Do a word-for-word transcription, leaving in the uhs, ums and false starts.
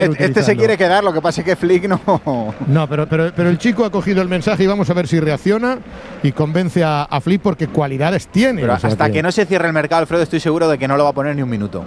Este, este se quiere quedar, lo que pasa es que Flick no. No, pero, pero, pero el chico ha cogido el mensaje y vamos a ver si reacciona y convence a, a Flick porque cualidades tiene. Pero o sea hasta que, que no se cierre el mercado, Alfredo, estoy seguro de que no lo va a poner ni un minuto.